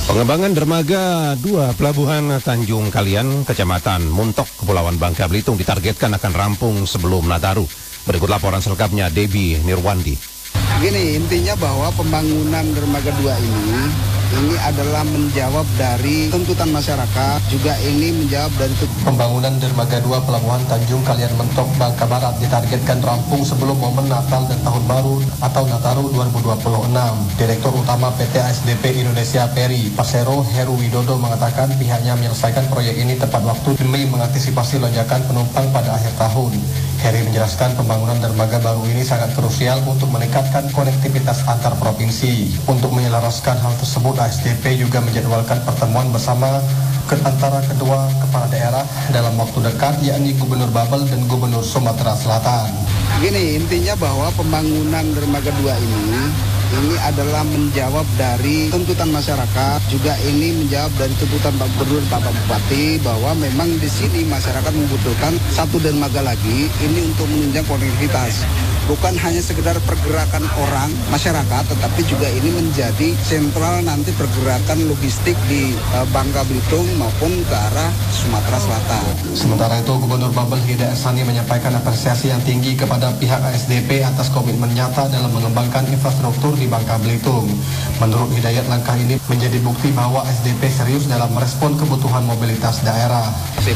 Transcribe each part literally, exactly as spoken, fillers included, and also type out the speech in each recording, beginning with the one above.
Pengembangan dermaga dua Pelabuhan Tanjung Kalian, Kecamatan Muntok, Kepulauan Bangka Belitung ditargetkan akan rampung sebelum Nataru. Berikut laporan selengkapnya Debbie Nirwandi. Gini, intinya bahwa pembangunan dermaga dua ini ini adalah menjawab dari tuntutan masyarakat, juga ini menjawab dari pembangunan dermaga dua Pelabuhan Tanjung Kalian Mentok, Bangka Barat ditargetkan rampung sebelum momen Natal dan Tahun Baru atau Nataru dua ribu dua puluh enam. Direktur Utama P T A S D P Indonesia Peri, Pasero Heru Widodo mengatakan pihaknya menyelesaikan proyek ini tepat waktu demi mengantisipasi lonjakan penumpang pada akhir tahun. Heri menjelaskan pembangunan dermaga baru ini sangat krusial untuk meningkatkan konektivitas antar provinsi. Untuk menyelaraskan hal tersebut, A S D P juga menjadwalkan pertemuan bersama ke antara kedua kepala daerah dalam waktu dekat, yakni Gubernur Babel dan Gubernur Sumatera Selatan. Gini, intinya bahwa pembangunan dermaga dua ini ini adalah menjawab dari tuntutan masyarakat, juga ini menjawab dari tuntutan Pak Gubernur, Pak Bupati, bahwa memang di sini masyarakat membutuhkan satu dermaga lagi ini untuk menunjang konektivitas. Bukan hanya sekedar pergerakan orang, masyarakat, tetapi juga ini menjadi sentral nanti pergerakan logistik di uh, Bangka Belitung maupun ke arah Sumatera Selatan. Sementara itu, Gubernur Babel Hidayat Sani menyampaikan apresiasi yang tinggi kepada pihak A S D P atas komitmen nyata dalam mengembangkan infrastruktur di Bangka Belitung. Menurut Hidayat, langkah ini menjadi bukti bahwa A S D P serius dalam merespon kebutuhan mobilitas daerah.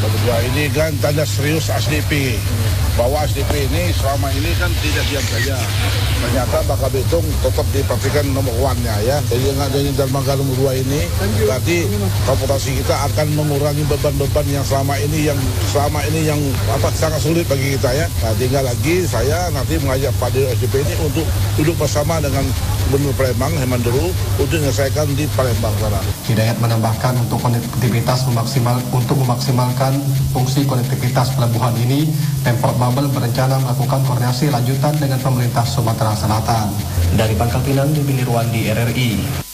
Ini kan tanda serius A S D P, bahwa A S D P ini selama ini kan tidak diam saja. Ternyata Bangka Belitung tetap diperhatikan nomor one-nya ya. Jadi dengan adanya dermaga nomor dua ini, berarti transportasi kita akan mengurangi beban-beban yang selama ini yang selama ini yang apa sangat sulit bagi kita ya. Nah, tinggal lagi saya nanti mengajak Pak Dirut A S D P ini untuk duduk bersama dengan Gubernur Palembang Hemanduru untuk menyelesaikan di Palembang sana. Hidayat menambahkan untuk konektivitas memaksimal untuk memaksimalkan fungsi konektivitas pelabuhan ini, Pemprov Babel berencana melakukan koordinasi lanjutan dengan pemerintah Sumatera Selatan. Dari Pangkal Pinang, Debbie Nirwandi, R R I.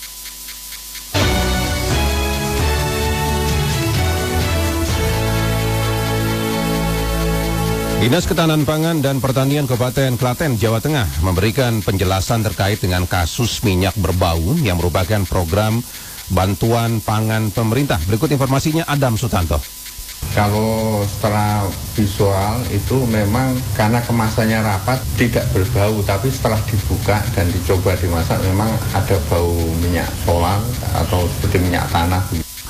Dinas Ketahanan Pangan dan Pertanian Kabupaten Klaten, Jawa Tengah memberikan penjelasan terkait dengan kasus minyak berbau yang merupakan program bantuan pangan pemerintah. Berikut informasinya Adam Sutanto. Kalau setelah visual itu memang karena kemasannya rapat tidak berbau, tapi setelah dibuka dan dicoba dimasak memang ada bau minyak solar atau seperti minyak tanah.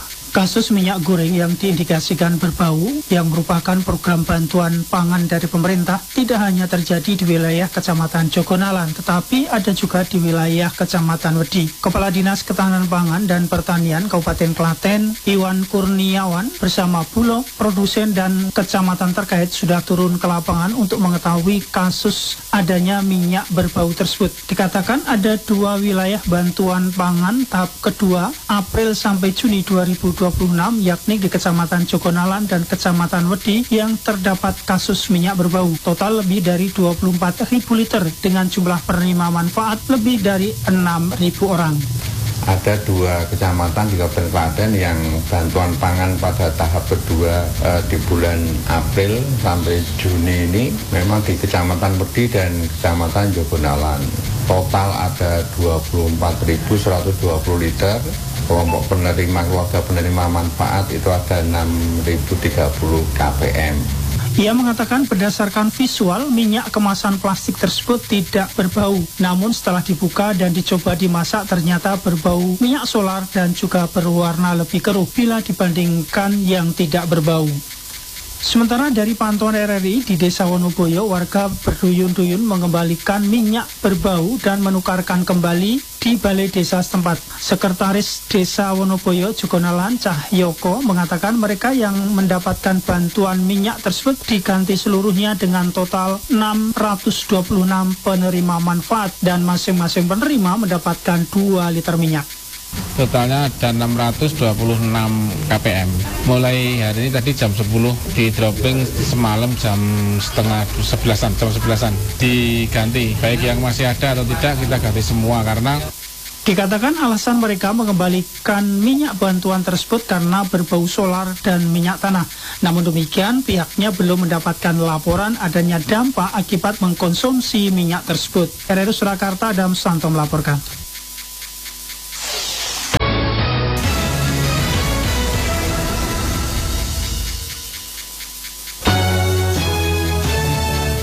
Kasus minyak goreng yang diindikasikan berbau yang merupakan program bantuan pangan dari pemerintah tidak hanya terjadi di wilayah Kecamatan Jogonalan, tetapi ada juga di wilayah Kecamatan Wedi. Kepala Dinas Ketahanan Pangan dan Pertanian Kabupaten Klaten, Iwan Kurniawan, bersama Bulog, produsen dan kecamatan terkait sudah turun ke lapangan untuk mengetahui kasus adanya minyak berbau tersebut. Dikatakan ada dua wilayah bantuan pangan tahap kedua April sampai Juni dua ribu dua puluh enam, yakni di Kecamatan Jogonalan dan Kecamatan Wedi yang terdapat kasus minyak berbau. Total lebih dari dua puluh empat ribu liter dengan jumlah penerima manfaat lebih dari enam ribu orang. Ada dua kecamatan di Kabupaten Klaten yang bantuan pangan pada tahap kedua eh, di bulan April sampai Juni ini memang di Kecamatan Wedi dan Kecamatan Jogonalan. Total ada dua puluh empat ribu seratus dua puluh liter. Kelompok penerima keluarga penerima manfaat itu ada enam ribu tiga puluh kpm. Ia mengatakan berdasarkan visual, minyak kemasan plastik tersebut tidak berbau. Namun setelah dibuka dan dicoba dimasak ternyata berbau minyak solar dan juga berwarna lebih keruh bila dibandingkan yang tidak berbau. Sementara dari pantauan R R I di Desa Wonoboyo, warga berduyun-duyun mengembalikan minyak berbau dan menukarkan kembali di balai desa setempat. Sekretaris Desa Wonoboyo Jogonalan Cahyoko mengatakan mereka yang mendapatkan bantuan minyak tersebut diganti seluruhnya dengan total enam ratus dua puluh enam penerima manfaat dan masing-masing penerima mendapatkan dua liter minyak. Totalnya ada enam ratus dua puluh enam kpm. Mulai hari ini tadi jam sepuluh di dropping, semalam jam setengah sebelasan, jam sebelasan diganti. Baik yang masih ada atau tidak kita ganti semua karena dikatakan alasan mereka mengembalikan minyak bantuan tersebut karena berbau solar dan minyak tanah. Namun demikian pihaknya belum mendapatkan laporan adanya dampak akibat mengkonsumsi minyak tersebut. R R I Surakarta, Adam Santo melaporkan.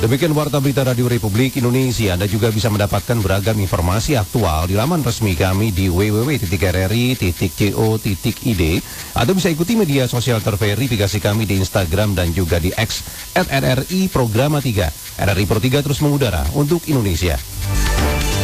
Demikian Warta Berita Radio Republik Indonesia. Anda juga bisa mendapatkan beragam informasi aktual di laman resmi kami di w w w titik r r i titik co titik i d atau bisa ikuti media sosial terverifikasi kami di Instagram dan juga di X at R R I Programa tiga. R R I Pro tiga terus mengudara untuk Indonesia.